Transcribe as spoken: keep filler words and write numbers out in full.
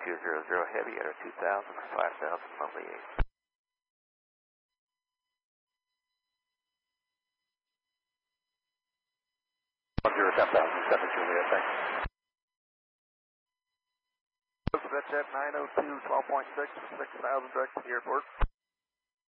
two zero zero Heavy at two thousand, five thousand, monthly eight. one zero ten thousand, seven Juliet, thanks. Jet nine oh two, twelve point six, six thousand direct to the airport.